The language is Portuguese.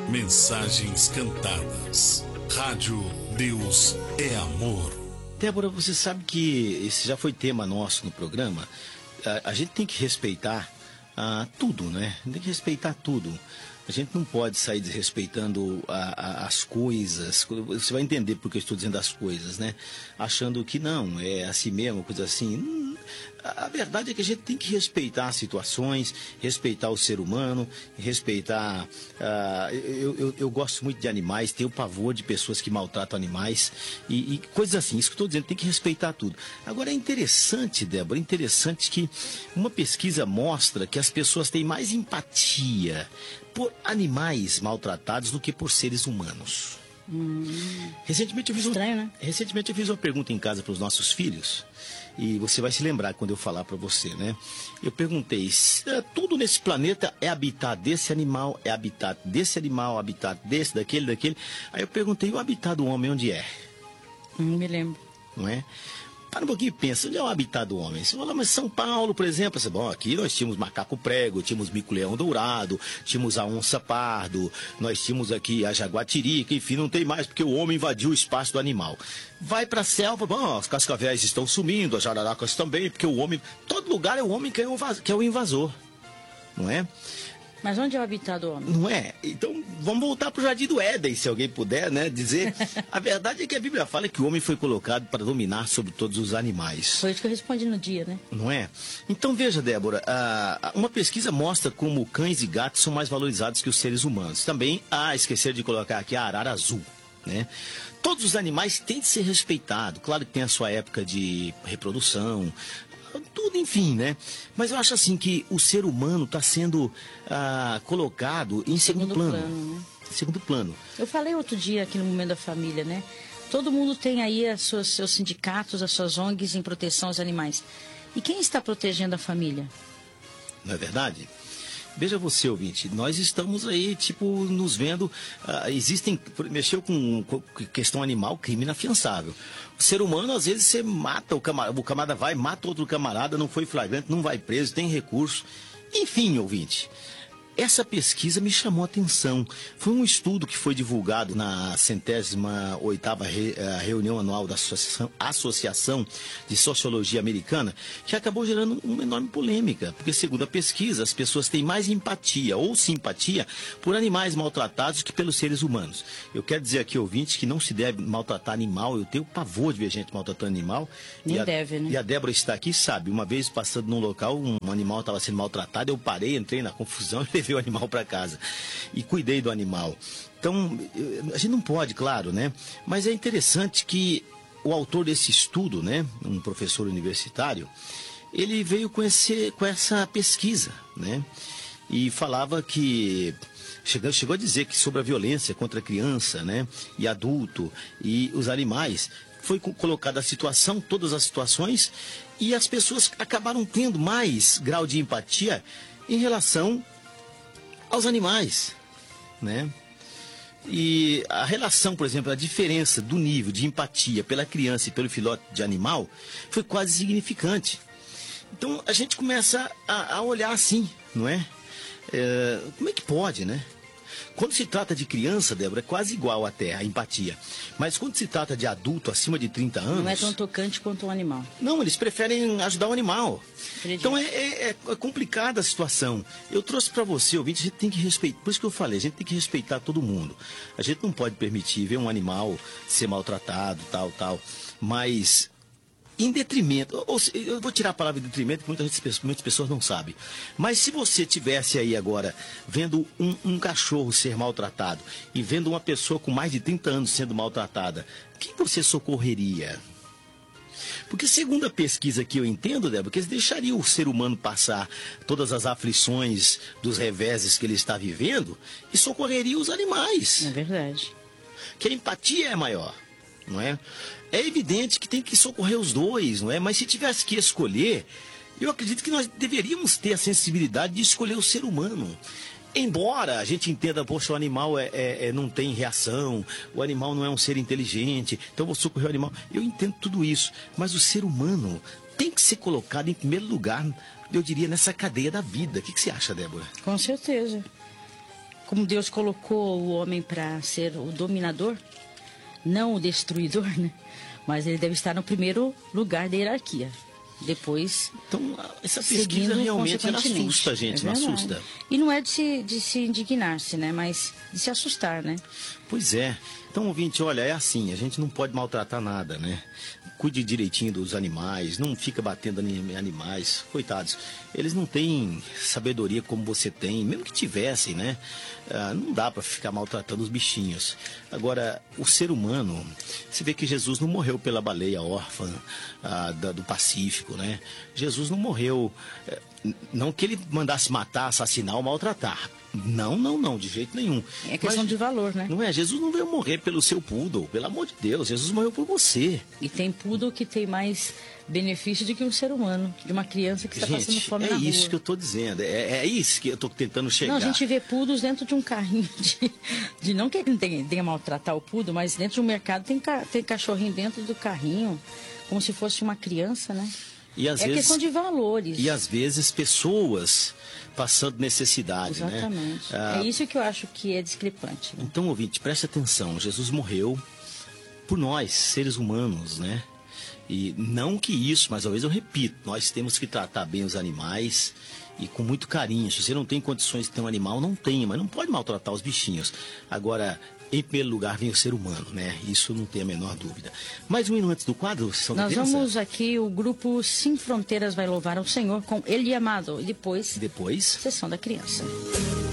Mensagens cantadas. Rádio Deus é Amor. Débora, você sabe que esse já foi tema nosso no programa. A gente tem que respeitar tudo, né? Tem que respeitar tudo. A gente não pode sair desrespeitando as coisas. Você vai entender por que eu estou dizendo as coisas, né? Achando que não, é assim mesmo, coisa assim. A verdade é que a gente tem que respeitar as situações, respeitar o ser humano, respeitar... eu gosto muito de animais, tenho pavor de pessoas que maltratam animais e coisas assim. Isso que eu estou dizendo, tem que respeitar tudo. Agora é interessante, Débora, interessante que uma pesquisa mostra que as pessoas têm mais empatia por animais maltratados do que por seres humanos. Recentemente eu fiz uma pergunta em casa para os nossos filhos. E você vai se lembrar quando eu falar para você, né? Eu perguntei, tudo nesse planeta é habitat desse animal, é habitat desse animal, habitat desse, daquele. Aí eu perguntei, o habitat do homem onde é? Me lembro. Não é? Para um pouquinho e pensa, onde é o habitat do homem? Você fala, mas São Paulo, por exemplo, bom, aqui nós tínhamos macaco prego, tínhamos mico-leão dourado, tínhamos a onça pardo, nós tínhamos aqui a jaguatirica, enfim, não tem mais, porque o homem invadiu o espaço do animal. Vai para a selva, bom, as cascavéis estão sumindo, as jararacas também, porque o homem, todo lugar é o homem que é o invasor, não é? Mas onde é o habitat do homem? Não é? Então, vamos voltar para o Jardim do Éden, se alguém puder, né, dizer. A verdade é que a Bíblia fala que o homem foi colocado para dominar sobre todos os animais. Foi isso que eu respondi no dia, né? Não é? Então, veja, Débora, uma pesquisa mostra como cães e gatos são mais valorizados que os seres humanos. Também, esquecer de colocar aqui a arara azul, né? Todos os animais têm de ser respeitados. Claro que tem a sua época de reprodução, tudo, enfim, né? Mas eu acho assim que o ser humano está sendo colocado em segundo plano. Né? Segundo plano. Eu falei outro dia aqui no Momento da Família, né? Todo mundo tem aí seus sindicatos, as suas ONGs em proteção aos animais. E quem está protegendo a família? Não é verdade? Veja você, ouvinte, nós estamos aí, nos vendo, mexeu com questão animal, crime inafiançável. O ser humano, às vezes, você mata o camarada vai, mata outro camarada, não foi flagrante, não vai preso, tem recurso. Enfim, ouvinte, essa pesquisa me chamou a atenção. Foi um estudo que foi divulgado na 108ª reunião anual da Associação de Sociologia Americana, que acabou gerando uma enorme polêmica, porque, segundo a pesquisa, as pessoas têm mais empatia ou simpatia por animais maltratados que pelos seres humanos. Eu quero dizer aqui, ouvinte, que não se deve maltratar animal. Eu tenho pavor de ver gente maltratando animal. Nem deve, né? E a Débora está aqui, sabe, uma vez passando num local, um animal estava sendo maltratado, eu parei, entrei na confusão e levei o animal para casa e cuidei do animal. Então, a gente não pode, claro, né? Mas é interessante que o autor desse estudo, né, um professor universitário, ele veio com essa pesquisa, né? E falava que chegou a dizer que sobre a violência contra a criança, né, e adulto e os animais, foi colocada a situação, todas as situações, e as pessoas acabaram tendo mais grau de empatia em relação aos animais, né? E a relação, por exemplo, a diferença do nível de empatia pela criança e pelo filhote de animal foi quase insignificante. Então a gente começa a olhar assim, não é? Como é que pode, né? Quando se trata de criança, Débora, é quase igual até a empatia. Mas quando se trata de adulto acima de 30 anos... Não é tão tocante quanto um animal. Não, eles preferem ajudar o animal. Acredito. Então é complicada a situação. Eu trouxe para você, ouvinte, a gente tem que respeitar... Por isso que eu falei, a gente tem que respeitar todo mundo. A gente não pode permitir ver um animal ser maltratado, tal. Mas... em detrimento, eu vou tirar a palavra detrimento, que muitas pessoas não sabem. Mas se você tivesse aí agora, vendo um cachorro ser maltratado e vendo uma pessoa com mais de 30 anos sendo maltratada, quem você socorreria? Porque segundo a pesquisa que eu entendo, Débora, que eles deixariam o ser humano passar todas as aflições dos reveses que ele está vivendo e socorreriam os animais. É verdade. Que a empatia é maior. Não é? É evidente que tem que socorrer os dois, não é? Mas se tivesse que escolher, eu acredito que nós deveríamos ter a sensibilidade de escolher o ser humano. Embora a gente entenda, poxa, o animal não tem reação, o animal não é um ser inteligente, então eu vou socorrer o animal. Eu entendo tudo isso, mas o ser humano tem que ser colocado em primeiro lugar, eu diria, nessa cadeia da vida. O que você acha, Débora? Com certeza. como Deus colocou o homem para ser o dominador, não o destruidor, né? Mas ele deve estar no primeiro lugar da hierarquia. Depois, então, essa pesquisa realmente ela assusta a gente, não assusta? E não é de se indignar-se, né? Mas de se assustar, né? Pois é. Então, ouvinte, olha, é assim, a gente não pode maltratar nada, né? Cuide direitinho dos animais, não fica batendo em animais, coitados. Eles não têm sabedoria como você tem, mesmo que tivessem, né? Não dá para ficar maltratando os bichinhos. Agora, o ser humano, você vê que Jesus não morreu pela baleia órfã do Pacífico, né? Jesus não morreu, não que ele mandasse matar, assassinar ou maltratar. Não, de jeito nenhum. É questão de valor, né? Não é, Jesus não veio morrer pelo seu poodle, pelo amor de Deus, Jesus morreu por você. E tem poodle que tem mais benefício do que um ser humano, de uma criança que está passando fome na rua. É isso que eu estou dizendo, é isso que eu estou tentando chegar. Não, a gente vê poodles dentro de um carrinho, não que ele tenha maltratar o poodle, mas dentro de um mercado tem cachorrinho dentro do carrinho, como se fosse uma criança, né? E às vezes, questão de valores. E às vezes pessoas passando necessidade, exatamente, né? É isso que eu acho que é discrepante. Né? Então, ouvinte, preste atenção, Jesus morreu por nós, seres humanos, né? E não que isso, mas talvez eu repito, nós temos que tratar bem os animais e com muito carinho. Se você não tem condições de ter um animal, não tenha, mas não pode maltratar os bichinhos. Agora, em primeiro lugar vem o ser humano, né? Isso não tem a menor dúvida. Mais um hino antes do quadro, Sessão da Criança? Nós vamos aqui, o grupo Sem Fronteiras vai louvar ao Senhor com Ele Amado. E depois, Sessão da Criança.